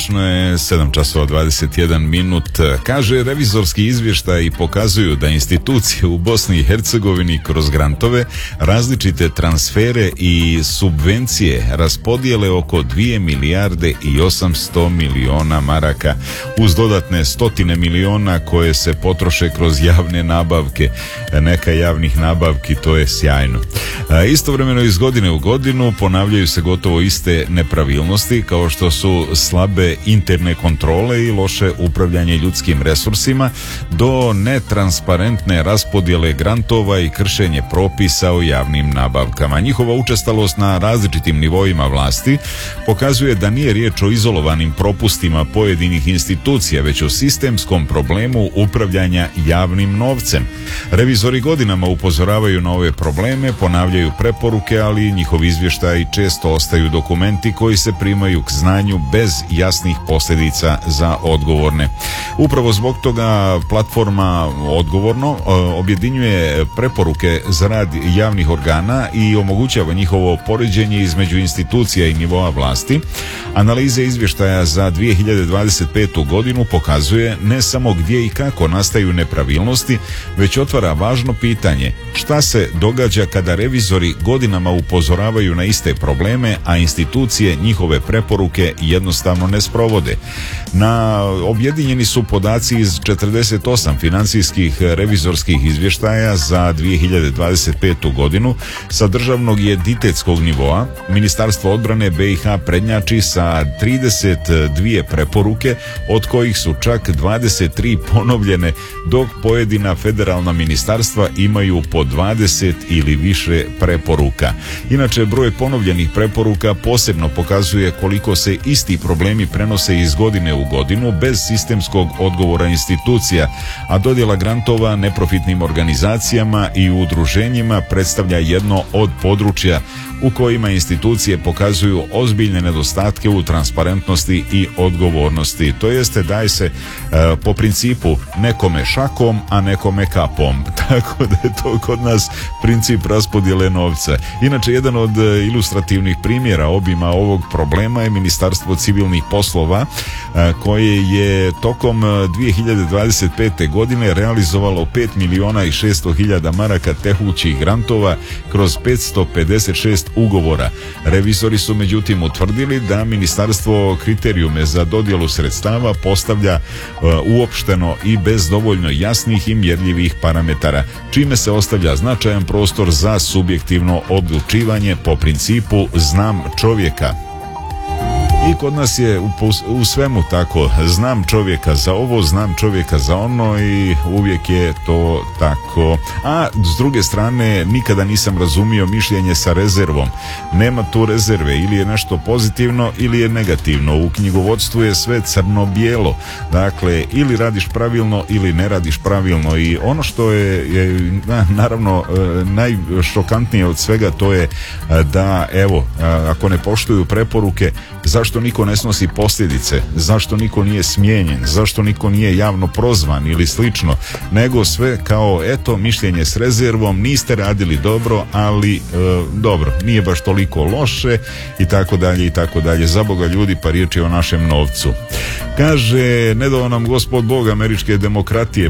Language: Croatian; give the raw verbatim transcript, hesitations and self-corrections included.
Tačno je sedam časova dvadeset jedan minut. Kaže, revizorski izvještaji pokazuju da institucije u Bosni i Hercegovini kroz grantove, različite transfere i subvencije raspodijele oko dvije milijarde i osamsto miliona maraka, uz dodatne stotine miliona koje se potroše kroz javne nabavke. Neka javnih nabavki, to je sjajno. Istovremeno iz godine u godinu ponavljaju se gotovo iste nepravilnosti, kao što su slabe interne kontrole i loše upravljanje ljudskim resursima, do netransparentne raspodjele grantova i kršenje propisa o javnim nabavkama. Njihova učestalost na različitim nivoima vlasti pokazuje da nije riječ o izolovanim propustima pojedinih institucija, već o sistemskom problemu upravljanja javnim novcem. Revizori godinama upozoravaju na ove probleme, ponavljaju preporuke, ali njihovi izvještaji često ostaju dokumenti koji se primaju k znanju bez jasnih posljedica za odgovorne. Upravo zbog toga platforma Odgovorno objedinjuje preporuke za rad javnih organa i omogućava njihovo poređenje između institucija i nivoa vlasti. Analize izvještaja za dvije hiljade dvadeset petu godinu pokazuje ne samo gdje i kako nastaju nepravilnosti, već otvara važno pitanje: šta se događa kada revizori godinama upozoravaju na iste probleme, a institucije njihove preporuke jednostavno ne sprovode. Na objedinjeni su podaci iz četrdeset osam financijskih revizorskih izvještaja za dvije hiljade dvadeset petu godinu sa državnog i entitetskog nivoa. Ministarstvo odbrane be i ha prednjači sa trideset dvije preporuke, od kojih su čak dvadeset tri ponovljene, dok pojedina federalna ministarstva imaju po dvadeset ili više preporuka. Inače, broj ponovljenih preporuka posebno pokazuje koliko se isti problemi prenose iz godine u godinu bez sistemskog odgovora institucija, a dodjela grantova neprofitnim organizacijama i udruženjima predstavlja jedno od područja u kojima institucije pokazuju ozbiljne nedostatke u transparentnosti i odgovornosti. To jeste, daje se e, po principu nekome šakom, a nekome kapom. Tako da je to kod nas princip raspodjele novca. Inače, jedan od ilustrativnih primjera obima ovog problema je Ministarstvo civilnih poslova, e, koje je tokom dvije hiljade dvadeset pete godine realizovalo pet miliona i šesto hiljada maraka tekućih grantova kroz petsto pedeset šest ugovora. Revizori su međutim utvrdili da ministarstvo kriterijume za dodjelu sredstava postavlja uh, uopšteno i bez dovoljno jasnih i mjerljivih parametara, čime se ostavlja značajan prostor za subjektivno odlučivanje po principu znam čovjeka. I kod nas je u, u svemu tako. Znam čovjeka za ovo, znam čovjeka za ono i uvijek je to tako. A s druge strane, nikada nisam razumio mišljenje sa rezervom. Nema tu rezerve, ili je nešto pozitivno ili je negativno. U knjigovodstvu je sve crno-bijelo. Dakle, ili radiš pravilno ili ne radiš pravilno. I ono što je, je naravno najšokantnije od svega, to je da, evo, ako ne poštuju preporuke, zašto niko ne snosi posljedice, zašto niko nije smijenjen, zašto niko nije javno prozvan ili slično, nego sve kao eto, mišljenje s rezervom, niste radili dobro, ali e, dobro, nije baš toliko loše i tako dalje i tako dalje. Za Boga ljudi, pa riječ je o našem novcu. Kaže, ne dao nam Gospod Bog američke demokratije,